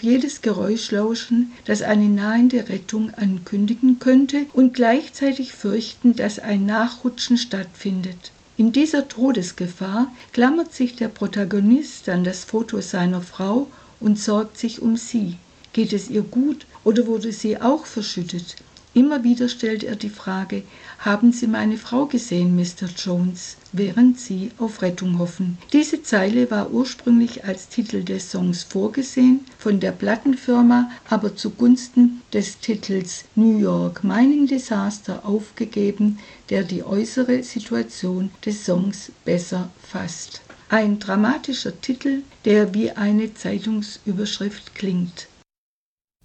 jedes Geräusch lauschen, das eine nahende Rettung ankündigen könnte, und gleichzeitig fürchten, dass ein Nachrutschen stattfindet. In dieser Todesgefahr klammert sich der Protagonist an das Foto seiner Frau und sorgt sich um sie. Geht es ihr gut oder wurde sie auch verschüttet? Immer wieder stellt er die Frage: Haben Sie meine Frau gesehen, Mr. Jones? Während sie auf Rettung hoffen. Diese Zeile war ursprünglich als Titel des Songs vorgesehen, von der Plattenfirma aber zugunsten des Titels New York Mining Disaster aufgegeben, der die äußere Situation des Songs besser fasst. Ein dramatischer Titel, der wie eine Zeitungsüberschrift klingt.